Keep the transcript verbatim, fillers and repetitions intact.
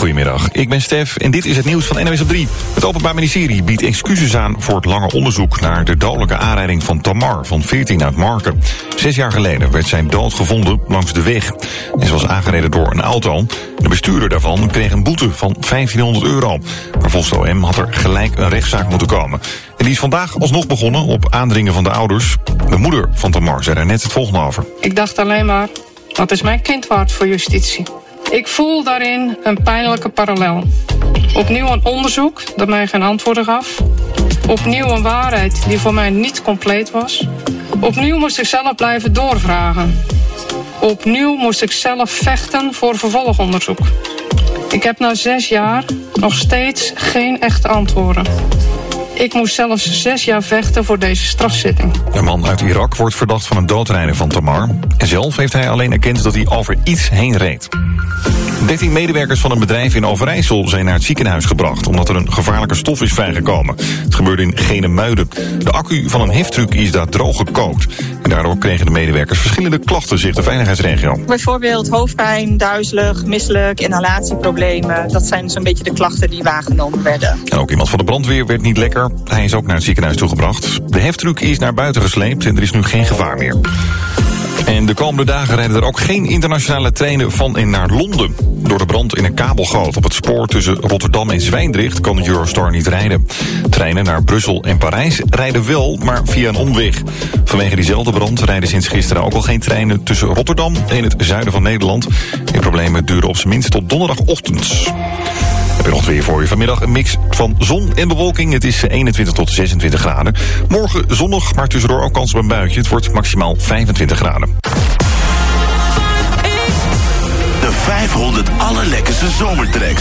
Goedemiddag, ik ben Stef en dit is het nieuws van N O S op drie. Het Openbaar Ministerie biedt excuses aan voor het lange onderzoek naar de dodelijke aanrijding van Tamar van veertien uit Marken. Zes jaar geleden werd zij dood gevonden langs de weg. En ze was aangereden door een auto. De bestuurder daarvan kreeg een boete van vijftienhonderd euro. Maar volgens de O M had er gelijk een rechtszaak moeten komen. En die is vandaag alsnog begonnen op aandringen van de ouders. De moeder van Tamar zei daar net het volgende over. Ik dacht alleen maar, wat is mijn kind waard voor justitie? Ik voel daarin een pijnlijke parallel. Opnieuw een onderzoek dat mij geen antwoorden gaf. Opnieuw een waarheid die voor mij niet compleet was. Opnieuw moest ik zelf blijven doorvragen. Opnieuw moest ik zelf vechten voor vervolgonderzoek. Ik heb na zes jaar nog steeds geen echte antwoorden. Ik moest zelfs zes jaar vechten voor deze strafzitting. De man uit Irak wordt verdacht van het doodrijden van Tamar. En zelf heeft hij alleen erkend dat hij over iets heen reed. dertien medewerkers van een bedrijf in Overijssel zijn naar het ziekenhuis gebracht omdat er een gevaarlijke stof is vrijgekomen. Het gebeurde in Genemuiden. De accu van een heftruck is daar droog gekookt. En daardoor kregen de medewerkers verschillende klachten, zegt de veiligheidsregio. Bijvoorbeeld hoofdpijn, duizelig, misselijk, inhalatieproblemen. Dat zijn zo'n beetje de klachten die waargenomen werden. En ook iemand van de brandweer werd niet lekker. Hij is ook naar het ziekenhuis toegebracht. De heftruck is naar buiten gesleept en er is nu geen gevaar meer. En de komende dagen rijden er ook geen internationale treinen van en naar Londen. Door de brand in een kabelgoot op het spoor tussen Rotterdam en Zwijndrecht kan de Eurostar niet rijden. Treinen naar Brussel en Parijs rijden wel, maar via een omweg. Vanwege diezelfde brand rijden sinds gisteren ook al geen treinen tussen Rotterdam en het zuiden van Nederland. De problemen duren op zijn minst tot donderdagochtend. Heb je nog weer voor je vanmiddag een mix van zon en bewolking. Het is eenentwintig tot zesentwintig graden. Morgen zonnig, maar tussendoor ook kans op een buitje. Het wordt maximaal vijfentwintig graden. De vijfhonderd allerlekkerste zomertracks.